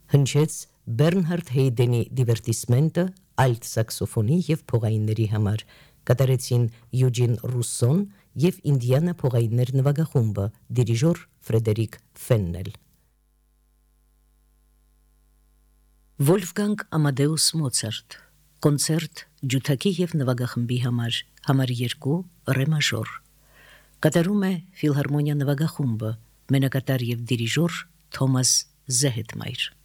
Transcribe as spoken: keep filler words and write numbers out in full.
Հնչեց Բեռնհարդ Հեյդենի դիվերտիսմենտը ալտ սաքսոֆոնի և փողայինների համար, կատարեցին Յուջին Ռուսսոն և Ինդիանա փողայիններ նվագախումբը, դիրիժոր Ֆրեդերիկ Ֆեննել։ Վոլֆգանգ Ամադեուս Մոցարտ, կոնցերտ ջութակի և նվագախմբի համար, համար երկու, ռե մաժոր, կատարում է Ֆիլհարմոնիա նվագախումբը, մենակատար և դիրիժոր Թոմաս Զեհետմայր։